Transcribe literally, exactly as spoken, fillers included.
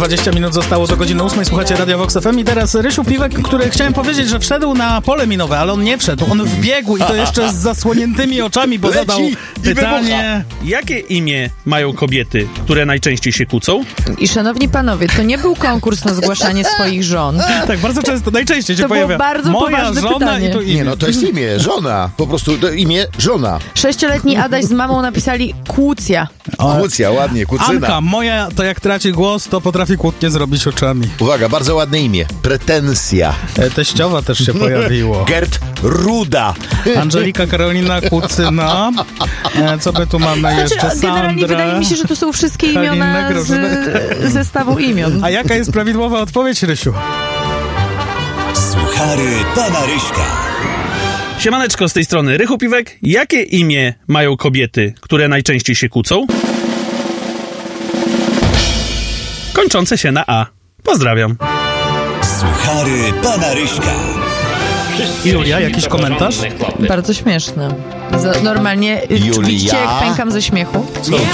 dwadzieścia minut zostało do godziny ósmej. Słuchacie Radia Vox F M i teraz Rysiu Piwek, który chciałem powiedzieć, że wszedł na pole minowe, ale on nie wszedł. On wbiegł i to jeszcze z zasłoniętymi oczami, bo Leci zadał i pytanie. Jakie imię mają kobiety, które najczęściej się kłócą? I szanowni panowie, to nie był konkurs na zgłaszanie swoich żon. Tak, bardzo często, najczęściej się To było pojawia. bardzo Moja poważne żona pytanie. i to imię. Nie, no to jest imię, żona. Po prostu to imię żona. Sześcioletni Adaś z mamą napisali kłócja. Kłócja, ładnie, kłócyna. Anka, moja to jak traci głos, to potrafi kłótnie zrobić oczami. Uwaga, bardzo ładne imię. Pretensja. E, teściowa też się pojawiło. Gert Ruda. Angelika Karolina Kucyna. E, co my tu mamy jeszcze? Znaczy, generalnie Sandra. wydaje mi się, że to są wszystkie imiona Halinę Grażynę. z zestawu imion. A jaka jest prawidłowa odpowiedź, Rysiu? Suchary pana Ryśka. Siemaneczko, z tej strony Rychu Piwek. Jakie imię mają kobiety, które najczęściej się kłócą? Kończące się na A. Pozdrawiam. Suchary pana Ryśka. Julia, jakiś komentarz? Bardzo śmieszne. Za- Normalnie Julia? widzicie, jak pękam ze śmiechu?